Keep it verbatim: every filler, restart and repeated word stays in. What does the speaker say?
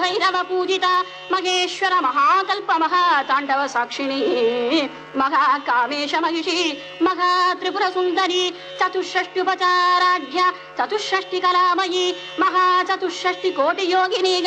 भैरव पूजिता महेश्वर महाकल्प महातांडव साक्षिणी महाकामेश महिषी महात्रिपुर सुंदरी चतुष्षष्ट्युपचाराढ्य चतुष्षष्टि कलामयी महाचतुष्षष्टि कोटि योगिनी